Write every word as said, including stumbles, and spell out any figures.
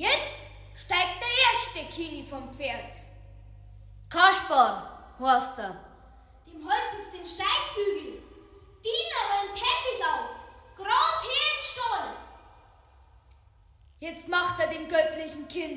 Jetzt steigt der erste Kini vom Pferd. Kaspar, heißt er. Dem halten's den Steigbügel. Diener rollen Teppich auf, grad hier in Stall. Jetzt macht er dem göttlichen Kind